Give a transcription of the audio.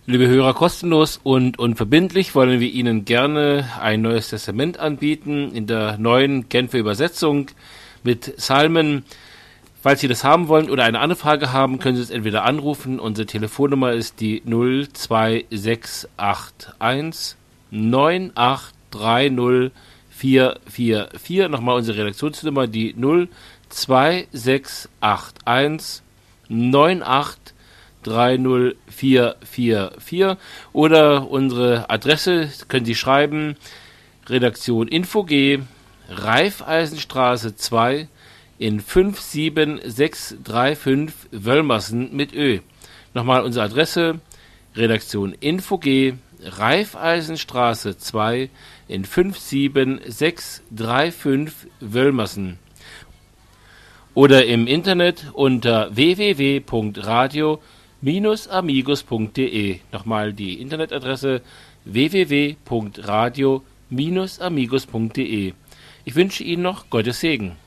Liebe Hörer, kostenlos und unverbindlich wollen wir Ihnen gerne ein neues Testament anbieten in der neuen Genfer Übersetzung mit Psalmen. Falls Sie das haben wollen oder eine Anfrage haben, können Sie es entweder anrufen. Unsere Telefonnummer ist die 02681 9830 444. Nochmal unsere Redaktionsnummer, die 02681 9830444 oder unsere Adresse können Sie schreiben, Redaktion InfoG, Raiffeisenstraße 2 in 57635 Wöllmersen mit Ö. Nochmal unsere Adresse, Redaktion InfoG, Raiffeisenstraße 2 in 57635 Wöllmersen. Oder im Internet unter www.radio-amigos.de. Nochmal die Internetadresse www.radio-amigos.de. Ich wünsche Ihnen noch Gottes Segen.